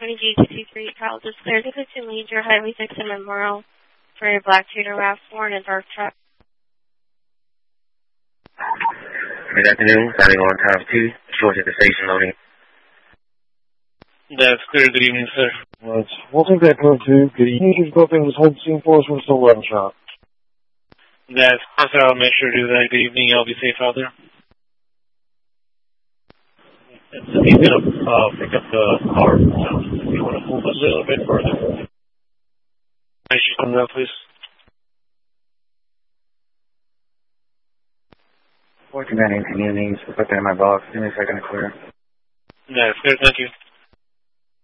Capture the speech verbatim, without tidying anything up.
twenty G two two three, Kyle, just cleared the fifteen Leader Highway six in Memorial for a black Tudor RAV four and a dark truck. Good afternoon, starting on top two, short at the station loading. That's clear, good evening, sir. Right. We'll take that code two. Good evening. Just go up and just hold the scene for us. We're still eleven shot. That's sir. I'll make sure to do that. Good evening. I'll be safe out there. So he's going to uh, pick up the car. So you want to move a little bit further. I should come down, please. four two nine eight, can you names? Put that in my box. Give me a second to clear. That's good. Thank you.